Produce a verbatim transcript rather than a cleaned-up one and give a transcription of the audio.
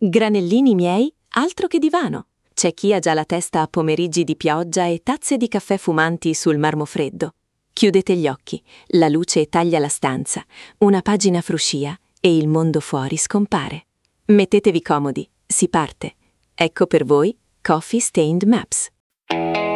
Granellini miei, altro che divano. C'è chi ha già la testa a pomeriggi di pioggia e tazze di caffè fumanti sul marmo freddo. Chiudete gli occhi, la luce taglia la stanza, una pagina fruscia e il mondo fuori scompare. Mettetevi comodi, si parte. Ecco per voi Coffee Stained Maps.